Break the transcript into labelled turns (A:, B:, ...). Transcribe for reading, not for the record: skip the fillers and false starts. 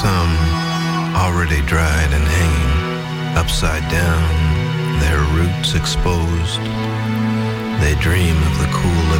A: Some already dried and hanging upside down, their roots exposed. They dream of the cool